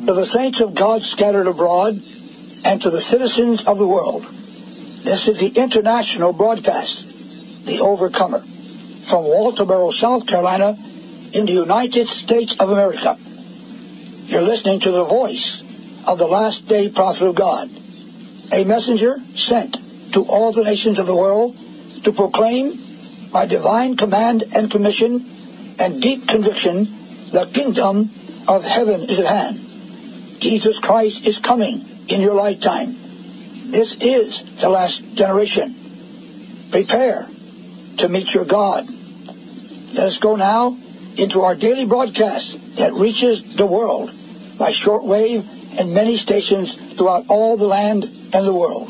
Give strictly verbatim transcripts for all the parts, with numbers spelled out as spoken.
To the saints of God scattered abroad, and to the citizens of the world, this is the international broadcast, The Overcomer, from Walterboro, South Carolina, in the United States of America. You're listening to the voice of the last day prophet of God, a messenger sent to all the nations of the world to proclaim by divine command and commission and deep conviction the kingdom of heaven is at hand. Jesus Christ is coming in your lifetime. This is the last generation. Prepare to meet your God. Let us go now into our daily broadcast that reaches the world by shortwave and many stations throughout all the land and the world.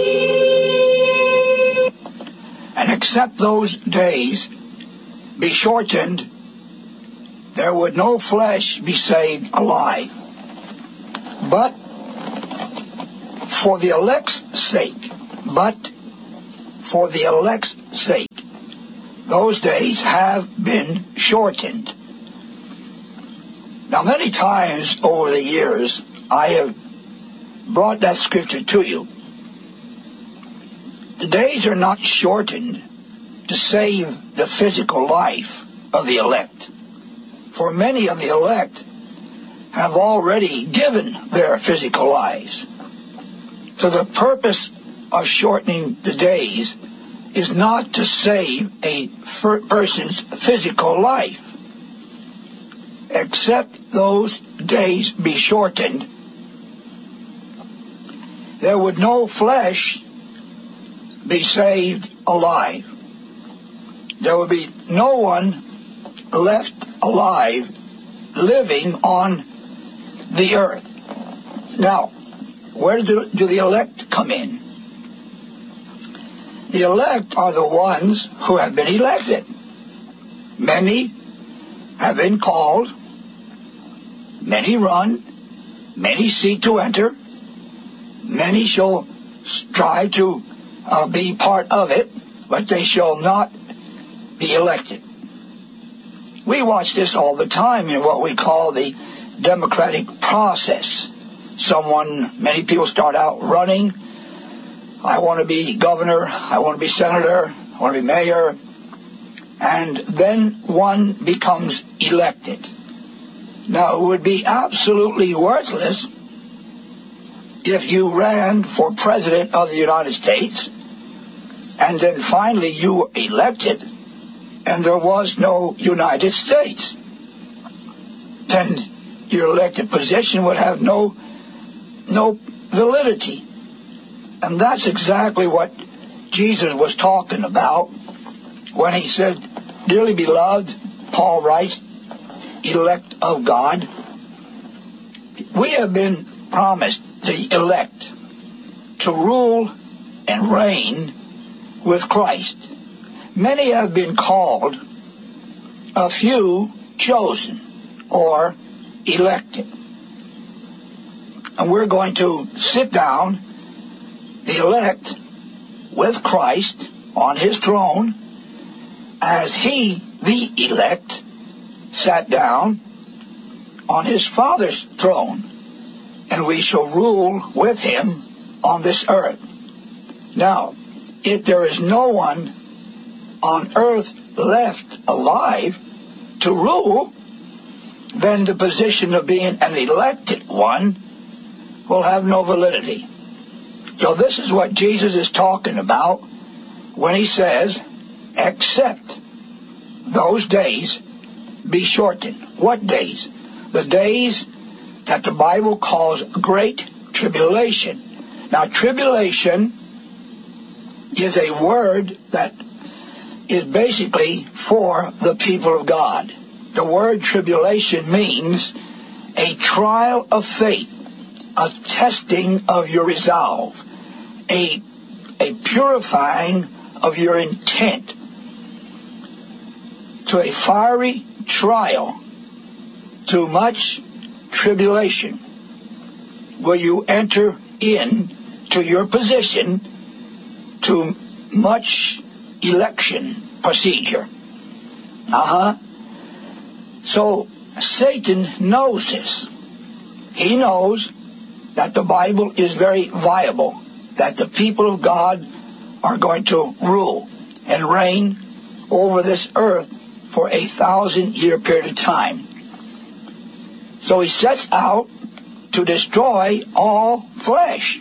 And except those days be shortened, there would no flesh be saved alive. But for the elect's sake, but for the elect's sake, those days have been shortened. Now, many times over the years, I have brought that scripture to you. The days are not shortened to save the physical life of the elect. For many of the elect have already given their physical lives. So the purpose of shortening the days is not to save a person's physical life. Except those days be shortened, there would no flesh be saved alive. There would be no one left alive living on the earth. Now, where do, do the elect come in? The elect are the ones who have been elected. Many have been called, many run, many seek to enter, many shall strive to uh, be part of it, but they shall not be elected. We watch this all the time in what we call the democratic process. Someone, many people start out running. I want to be governor, I want to be senator, I want to be mayor, and then one becomes elected. Now, it would be absolutely worthless if you ran for president of the United States and then finally you were elected and there was no United States. Then your elected position would have no, no validity. And that's exactly what Jesus was talking about when he said, "Dearly beloved," Paul writes, elect of God. We have been promised, the elect, to rule and reign with Christ. Many have been called, a few chosen or elected. And we're going to sit down, the elect, with Christ on his throne, as he, the elect, sat down on his Father's throne, and we shall rule with him on this earth. Now, if there is no one on earth left alive to rule, then the position of being an elected one will have no validity. So this is what Jesus is talking about when he says, except those days be shortened. What days? The days that the Bible calls great tribulation. Now, tribulation is a word that is basically for the people of God. The word tribulation means a trial of faith, a testing of your resolve, a, a purifying of your intent, to a fiery trial, to much tribulation, will you enter in to your position, to much election procedure. Uh-huh. So Satan knows this. he knows that the Bible is very viable, that the people of God are going to rule and reign over this earth for a thousand-year period of time. So he sets out to destroy all flesh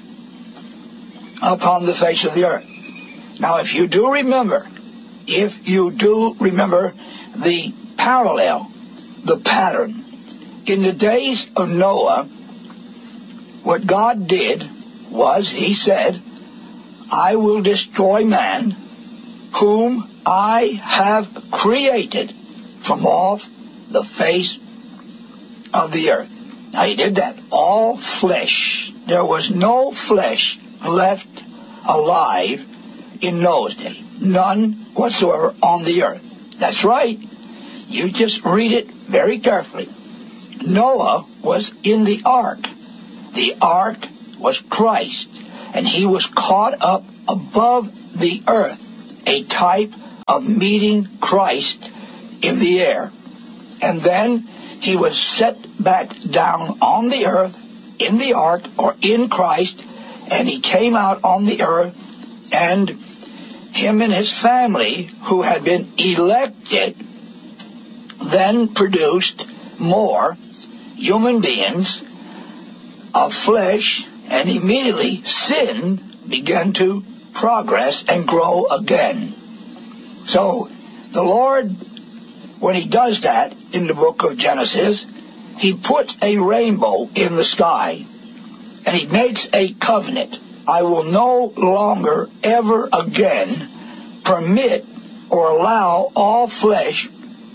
upon the face of the earth. Now, if you do remember, if you do remember the parallel, the pattern, in the days of Noah, what God did was, he said, I will destroy man whom I have created from off the face of the earth. Now he did that. All flesh. There was no flesh left alive in Noah's day. None whatsoever on the earth. That's right. You just read it very carefully. Noah was in the ark. The ark was Christ, and he was caught up above the earth, a type of meeting Christ in the air. And then he was set back down on the earth in the ark, or in Christ, and he came out on the earth, and him and his family, who had been elected, then produced more human beings of flesh, and immediately sin began to progress and grow again. So the Lord, when he does that in the book of Genesis, he puts a rainbow in the sky, and he makes a covenant. I will no longer ever again permit or allow all flesh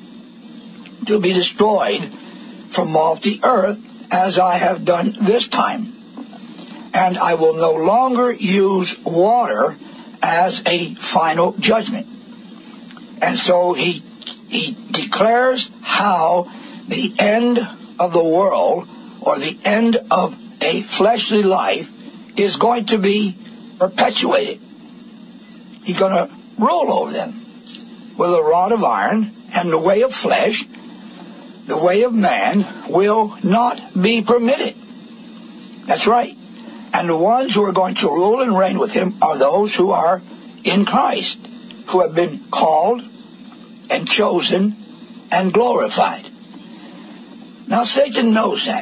to be destroyed from off the earth as I have done this time. And I will no longer use water as a final judgment. And so he he declares how the end of the world, or the end of a fleshly life, is going to be perpetuated. He's going to rule over them with a rod of iron, and the way of flesh, the way of man, will not be permitted. That's right. And the ones who are going to rule and reign with him are those who are in Christ, who have been called and chosen and glorified. Now Satan knows that.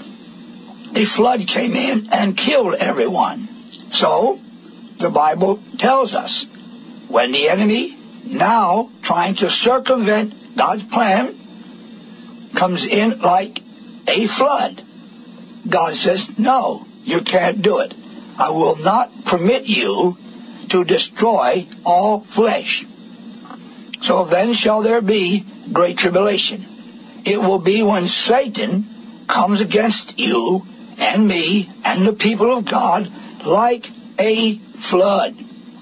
A flood came in and killed everyone. So the Bible tells us, when the enemy, now trying to circumvent God's plan, comes in like a flood, God says, no, you can't do it. I will not permit you to destroy all flesh. So then shall there be great tribulation. It will be when Satan comes against you and me and the people of God like a flood.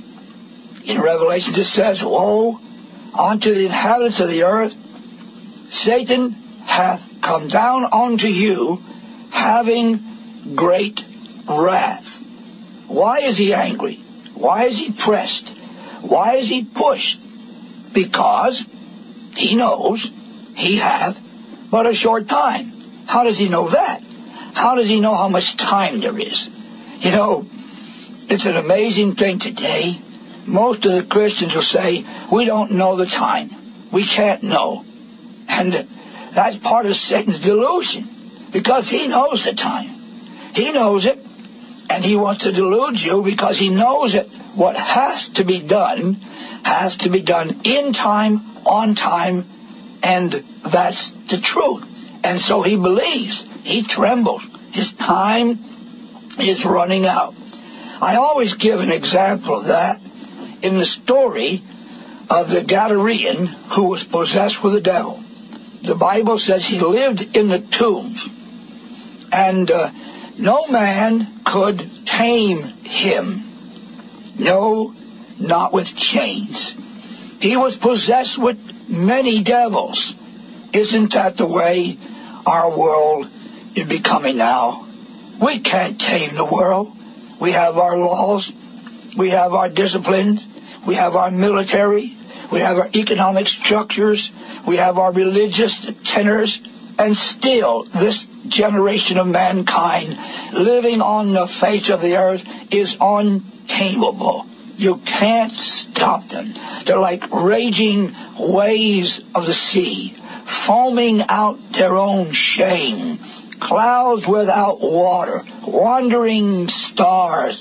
In Revelation it says, woe unto the inhabitants of the earth, Satan hath come down unto you, having great wrath. Why is he angry? Why is he pressed? Why is he pushed? Because he knows he hath but a short time. How does he know that? How does he know how much time there is? You know, it's an amazing thing today. Most of the Christians will say, we don't know the time. We can't know. And that's part of Satan's delusion, because he knows the time. He knows it, and he wants to delude you because he knows that what has to be done has to be done in time, on time, and that's the truth. And so he believes, he trembles, his time is running out. I always give an example of that in the story of the Gadarean who was possessed with the devil. The Bible says he lived in the tombs, and uh, no man could tame him. No, not with chains. He was possessed with many devils. Isn't that the way our world is becoming now? We can't tame the world. We have our laws. We have our disciplines. We have our military. We have our economic structures. We have our religious tenors. And still, this generation of mankind living on the face of the earth is untamable. You can't stop them. They're like raging waves of the sea, foaming out their own shame, clouds without water, wandering stars,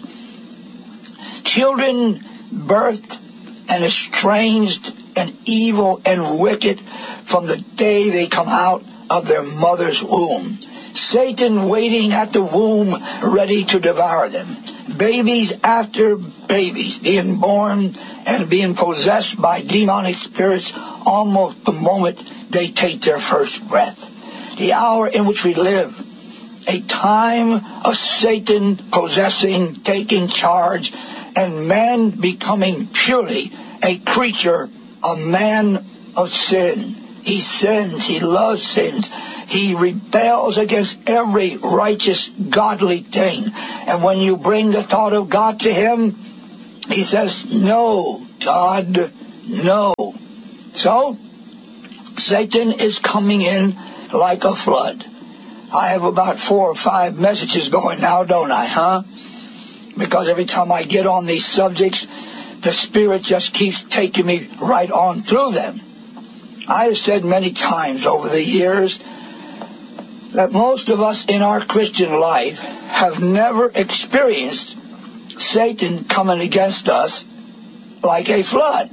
children birthed and estranged and evil and wicked from the day they come out of their mother's womb. Satan waiting at the womb, ready to devour them. Babies after babies being born and being possessed by demonic spirits almost the moment they take their first breath. The hour in which we live, a time of Satan possessing, taking charge, and man becoming purely a creature, a man of sin. He sins, he loves sins. He rebels against every righteous, godly thing. And when you bring the thought of God to him, he says, no, God, no. So, Satan is coming in like a flood. I have about four or five messages going now, don't I, huh? Because every time I get on these subjects, the Spirit just keeps taking me right on through them. I have said many times over the years that most of us in our Christian life have never experienced Satan coming against us like a flood.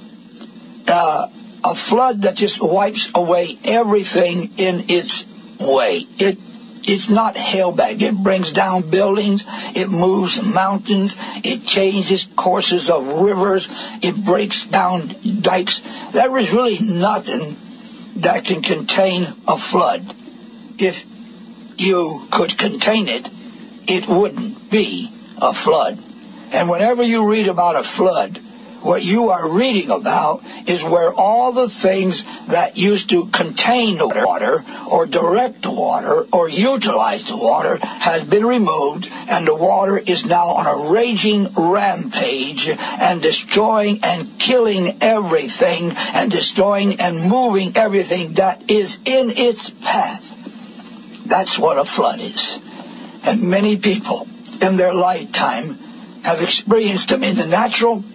Uh, a flood that just wipes away everything in its way. It It's not held back. It brings down buildings. It moves mountains. It changes courses of rivers. It breaks down dikes. There is really nothing that can contain a flood. If you could contain it, it wouldn't be a flood. And whenever you read about a flood, what you are reading about is where all the things that used to contain the water or direct the water or utilize the water has been removed, and the water is now on a raging rampage and destroying and killing everything and destroying and moving everything that is in its path. That's what a flood is. And many people in their lifetime have experienced them in the natural,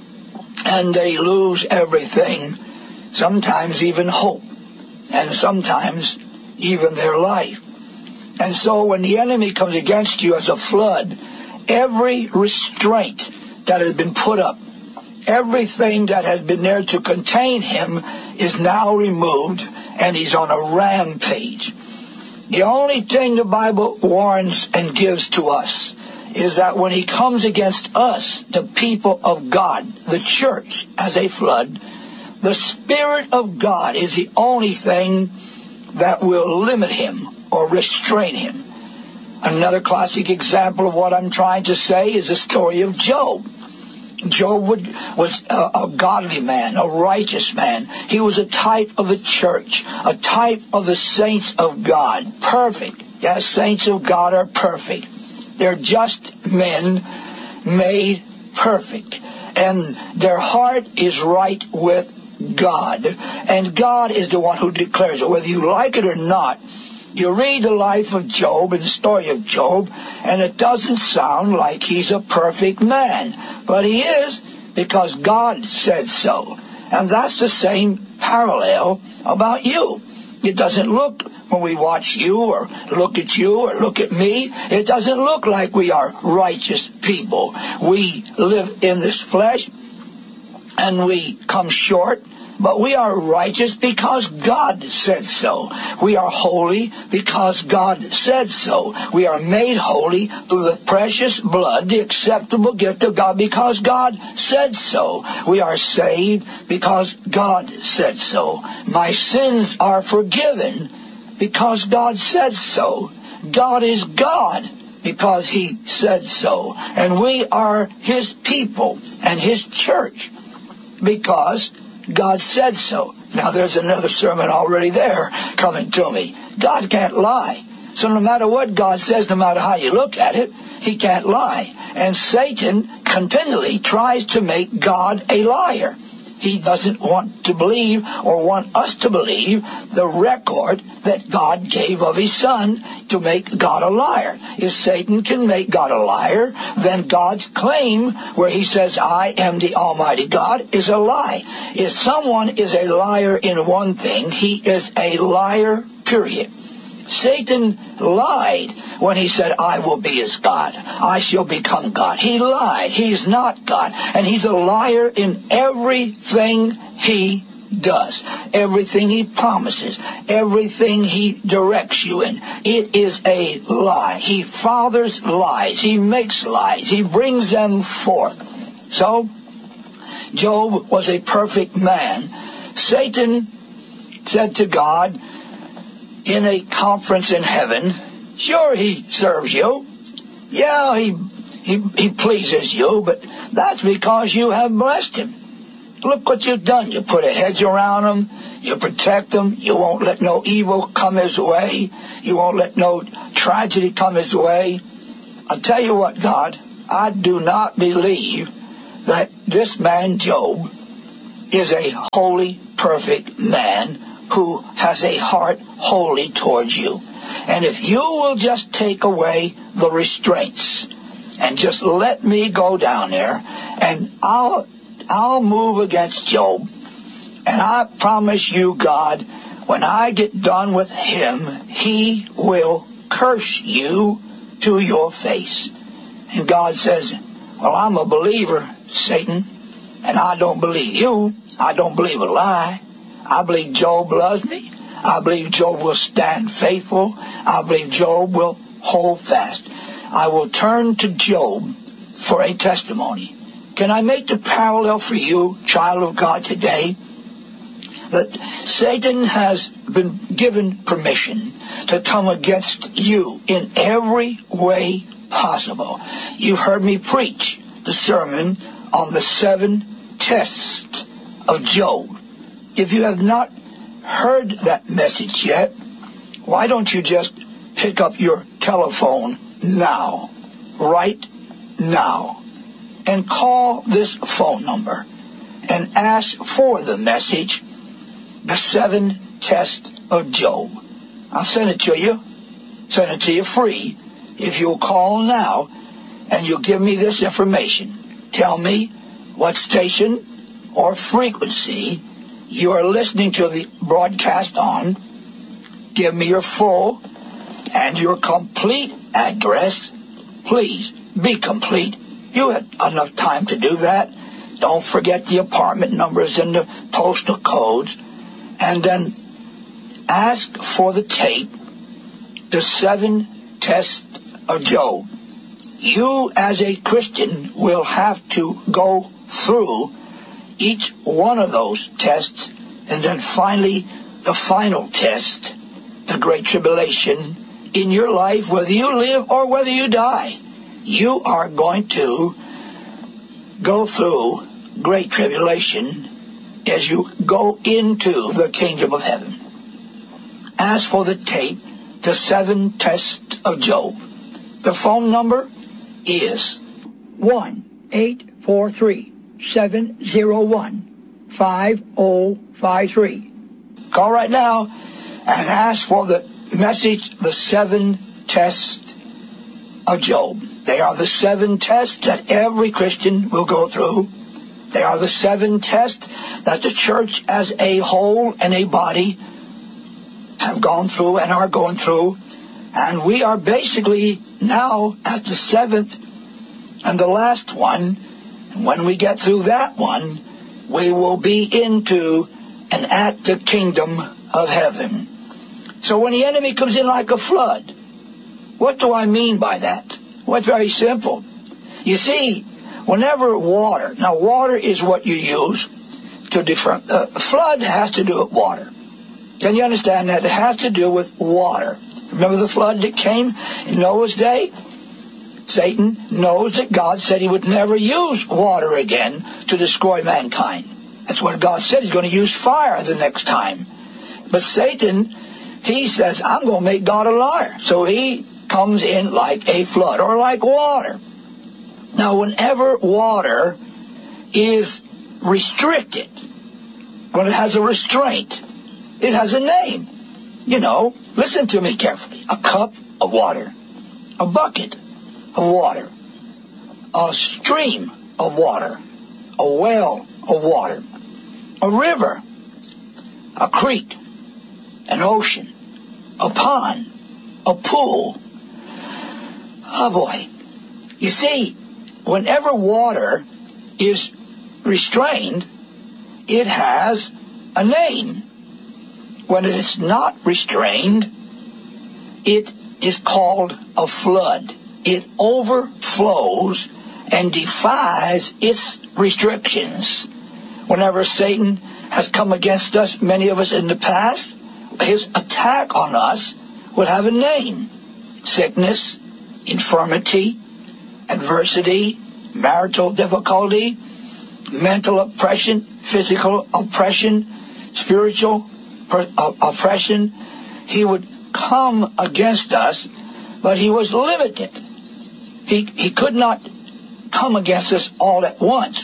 and they lose everything, sometimes even hope, and sometimes even their life. And so when the enemy comes against you as a flood, every restraint that has been put up, everything that has been there to contain him is now removed, and he's on a rampage. The only thing the Bible warns and gives to us is that when he comes against us, the people of God, the church, as a flood, the Spirit of God is the only thing that will limit him or restrain him. Another classic example of what I'm trying to say is the story of Job. Job would, was a, a godly man, a righteous man. He was a type of the church, a type of the saints of God. Perfect. Yes, saints of God are perfect. They're just men made perfect. And their heart is right with God. And God is the one who declares it. Whether you like it or not, you read the life of Job and the story of Job, and it doesn't sound like he's a perfect man. But he is, because God said so. And that's the same parallel about you. It doesn't look, when we watch you or look at you or look at me, it doesn't look like we are righteous people. We live in this flesh and we come short, but we are righteous because God said so. We are holy because God said so. We are made holy through the precious blood, the acceptable gift of God, because God said so. We are saved because God said so. My sins are forgiven because God said so. God is God because he said so. And we are his people and his church because God said so. Now there's another sermon already there coming to me. God can't lie. So no matter what God says, no matter how you look at it, he can't lie. And Satan continually tries to make God a liar. he doesn't want to believe or want us to believe the record that God gave of his Son to make God a liar. If Satan can make God a liar, then God's claim where he says, I am the Almighty God, is a lie. If someone is a liar in one thing, he is a liar, period. Satan lied when he said, I will be as God. I shall become God. He lied. He's not God. And he's a liar in everything he does. Everything he promises. Everything he directs you in. It is a lie. He fathers lies. He makes lies. He brings them forth. So, Job was a perfect man. Satan said to God, in a conference in heaven, sure, he serves you. Yeah, he, he, he pleases you, but that's because you have blessed him. Look what you've done. You put a hedge around him. You protect him. You won't let no evil come his way. You won't let no tragedy come his way. I'll tell you what, God, I do not believe that this man, Job, is a holy, perfect man who has a heart wholly towards you. And if you will just take away the restraints and just let me go down there, and I'll I'll move against Job. And I promise you, God, when I get done with him, he will curse you to your face. And God says, well, I'm a believer, Satan, and I don't believe you. I don't believe a lie. I believe Job loves me. I believe Job will stand faithful. I believe Job will hold fast. I will turn to Job for a testimony. Can I make the parallel for you, child of God, today? That Satan has been given permission to come against you in every way possible. You've heard me preach the sermon on the seven tests of Job. If you have not heard that message yet, why don't you just pick up your telephone now, right now, and call this phone number and ask for the message, The Seven Tests of Job. I'll send it to you. Send it to you free if you'll call now and you'll give me this information. Tell me what station or frequency you are listening to the broadcast on. Give me your full and your complete address. Please be complete. You had enough time to do that. Don't forget the apartment numbers and the postal codes. And then ask for the tape, The Seven Tests of Job. You as a Christian will have to go through each one of those tests, and then finally the final test, the Great Tribulation, in your life, whether you live or whether you die. You are going to go through Great Tribulation as you go into the kingdom of heaven. As for the tape, The Seven Tests of Job, the phone number is one eight four three, seven zero one, five zero five three. Call right now and ask for the message, The Seven Tests of Job. They are the seven tests that every Christian will go through. They are the seven tests that the church as a whole and a body have gone through and are going through. And we are basically now at the seventh and the last one. And when we get through that one, we will be into and at the kingdom of heaven. So when the enemy comes in like a flood, what do I mean by that? Well, it's very simple. You see, whenever water, now water is what you use to different, uh, flood has to do with water. Can you understand that? It has to do with water. Remember the flood that came in Noah's day? Satan knows that God said he would never use water again to destroy mankind. That's what God said. He's going to use fire the next time. But Satan, he says, I'm going to make God a liar. So he comes in like a flood or like water. Now, whenever water is restricted, when it has a restraint. It has a name. You know, listen to me carefully. A cup of water, a bucket of water, a stream of water, a well of water, a river, a creek, an ocean, a pond, a pool. Oh boy. You see, whenever water is restrained, it has a name. When it is not restrained, it is called a flood. It overflows and defies its restrictions. Whenever Satan has come against us, many of us in the past, his attack on us would have a name. Sickness, infirmity, adversity, marital difficulty, mental oppression, physical oppression, spiritual uh, oppression. He would come against us, but he was limited. He, he could not come against us all at once.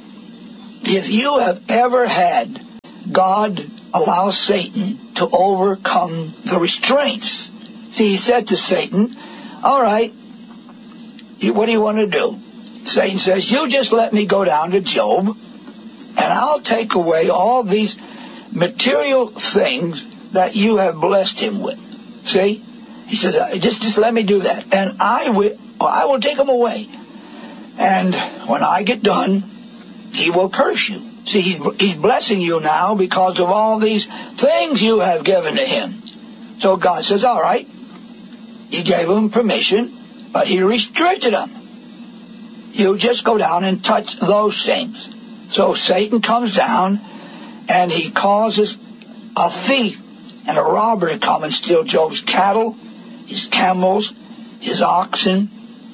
If you have ever had God allow Satan to overcome the restraints, see, he said to Satan, all right, what do you want to do? Satan says, you just let me go down to Job, and I'll take away all these material things that you have blessed him with. See? He says, just, just let me do that, and I will, I will take them away. And when I get done, he will curse you. See, he's, he's blessing you now because of all these things you have given to him. So God says, all right, he gave him permission, but he restricted him. You just go down and touch those things. So Satan comes down, and he causes a thief and a robber to come and steal Job's cattle, his camels, his oxen,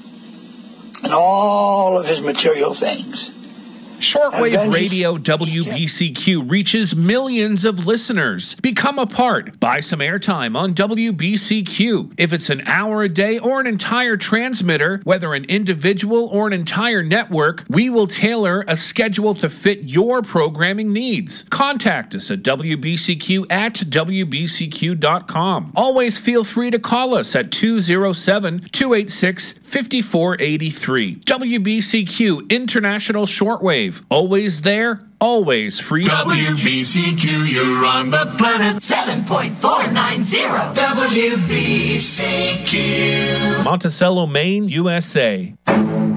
and all of his material things. Shortwave Radio W B C Q reaches millions of listeners. Become a part. Buy some airtime on W B C Q. If it's an hour a day or an entire transmitter, whether an individual or an entire network, we will tailor a schedule to fit your programming needs. Contact us at W B C Q at W B C Q dot com. Always feel free to call us at two oh seven, two eight six, five four eight three. W B C Q International Shortwave. Always there, always free. W B C Q, you're on the planet. seven point four nine zero. W B C Q. Monticello, Maine, U S A.